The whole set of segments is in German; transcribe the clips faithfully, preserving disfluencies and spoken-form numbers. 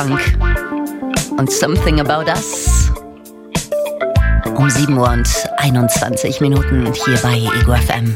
Und Something About Us. Um sieben Uhr und einundzwanzig Minuten hier bei Ego F M.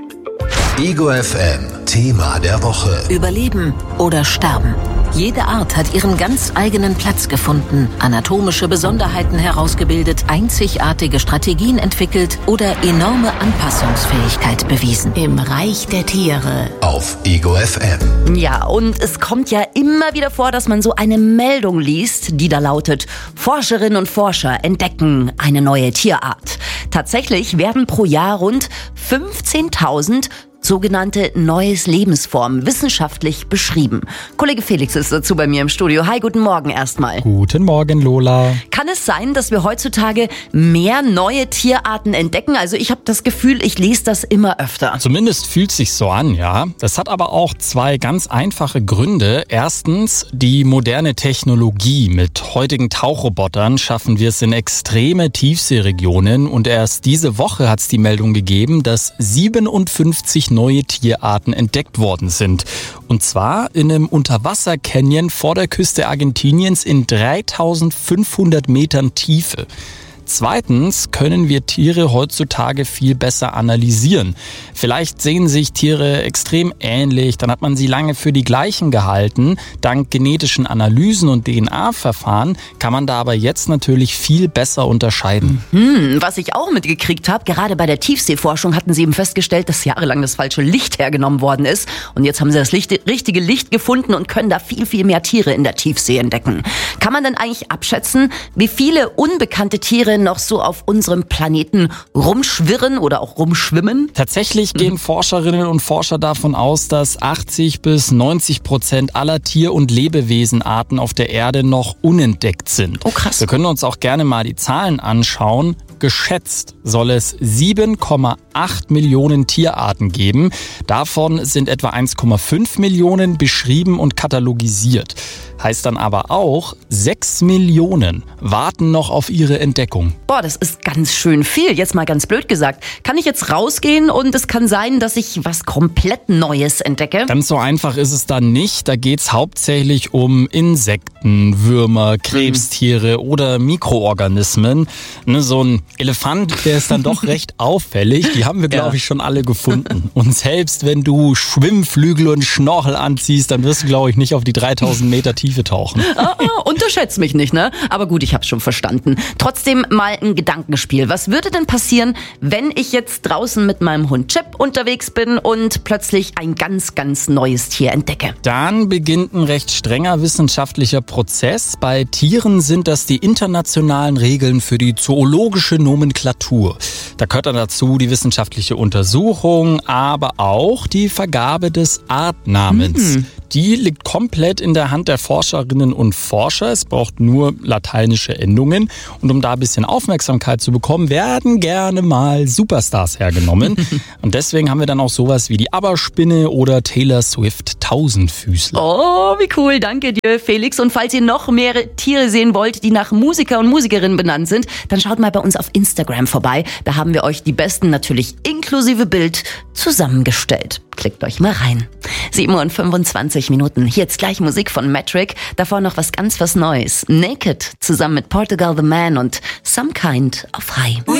Ego F M, Thema der Woche. Überleben oder sterben. Jede Art hat ihren ganz eigenen Platz gefunden, anatomische Besonderheiten herausgebildet, einzigartige Strategien entwickelt oder enorme Anpassungsfähigkeit bewiesen. Im Reich der Tiere. Auf Ego F M. Ja, und es kommt ja immer wieder vor, dass man so eine Meldung liest, die da lautet: Forscherinnen und Forscher entdecken eine neue Tierart. Tatsächlich werden pro Jahr rund fünfzehntausend sogenannte neues Lebensformen wissenschaftlich beschrieben. Kollege Felix ist dazu bei mir im Studio. Hi, guten Morgen erstmal. Guten Morgen, Lola. Kann es sein, dass wir heutzutage mehr neue Tierarten entdecken? Also ich habe das Gefühl, ich lese das immer öfter. Zumindest fühlt sich so an, ja. Das hat aber auch zwei ganz einfache Gründe. Erstens, die moderne Technologie. Mit heutigen Tauchrobotern schaffen wir es in extreme Tiefseeregionen. Und erst diese Woche hat es die Meldung gegeben, dass siebenundfünfzig neue Tierarten entdeckt worden sind. Und zwar in einem Unterwasser-Canyon vor der Küste Argentiniens in dreitausendfünfhundert Metern Tiefe. Zweitens können wir Tiere heutzutage viel besser analysieren. Vielleicht sehen sich Tiere extrem ähnlich, dann hat man sie lange für die gleichen gehalten. Dank genetischen Analysen und D N A-Verfahren kann man da aber jetzt natürlich viel besser unterscheiden. Mhm, was ich auch mitgekriegt habe, gerade bei der Tiefseeforschung hatten sie eben festgestellt, dass jahrelang das falsche Licht hergenommen worden ist. Und jetzt haben sie das Licht, richtige Licht gefunden und können da viel, viel mehr Tiere in der Tiefsee entdecken. Kann man denn eigentlich abschätzen, wie viele unbekannte Tiere noch so auf unserem Planeten rumschwirren oder auch rumschwimmen? Tatsächlich gehen mhm. Forscherinnen und Forscher davon aus, dass achtzig bis neunzig Prozent aller Tier- und Lebewesenarten auf der Erde noch unentdeckt sind. Oh krass. Wir können uns auch gerne mal die Zahlen anschauen. Geschätzt soll es sieben Komma acht Millionen Tierarten geben. Davon sind etwa eins Komma fünf Millionen beschrieben und katalogisiert. Heißt dann aber auch, sechs Millionen warten noch auf ihre Entdeckung. Boah, das ist ganz schön viel. Jetzt mal ganz blöd gesagt. Kann ich jetzt rausgehen und es kann sein, dass ich was komplett Neues entdecke? Ganz so einfach ist es dann nicht. Da geht es hauptsächlich um Insekten, Würmer, Krebstiere mhm. oder Mikroorganismen. Ne, so ein Elefant, der ist dann doch recht auffällig. Die haben wir, glaube ja. ich, schon alle gefunden. Und selbst wenn du Schwimmflügel und Schnorchel anziehst, dann wirst du, glaube ich, nicht auf die dreitausend Meter Tiefe tauchen. Oh, oh, unterschätzt mich nicht, ne? Aber gut, ich hab's schon verstanden. Trotzdem mal ein Gedankenspiel. Was würde denn passieren, wenn ich jetzt draußen mit meinem Hund Chip unterwegs bin und plötzlich ein ganz, ganz neues Tier entdecke? Dann beginnt ein recht strenger wissenschaftlicher Prozess. Bei Tieren sind das die internationalen Regeln für die zoologische Nomenklatur. Da gehört dann dazu die wissenschaftliche Untersuchung, aber auch die Vergabe des Artnamens. Hm. Die liegt komplett in der Hand der Forscherinnen und Forscher. Es braucht nur lateinische Endungen. Und um da ein bisschen Aufmerksamkeit zu bekommen, werden gerne mal Superstars hergenommen. Und deswegen haben wir dann auch sowas wie die Aberspinne oder Taylor Swift Tausendfüßler. Oh, wie cool. Danke dir, Felix. Und falls ihr noch mehr Tiere sehen wollt, die nach Musiker und Musikerinnen benannt sind, dann schaut mal bei uns auf Instagram vorbei. Da haben wir euch die besten, natürlich inklusive Bild, zusammengestellt. Klickt euch mal rein. sieben Uhr und fünfundzwanzig Minuten. Hier jetzt gleich Musik von Metric. Davor noch was ganz was Neues. Naked zusammen mit Portugal the Man und Some Kind of High.